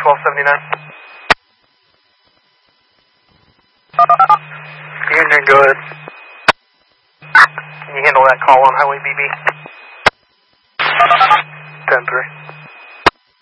1279. Union, go ahead. Can you handle that call on Highway BB? 10-3.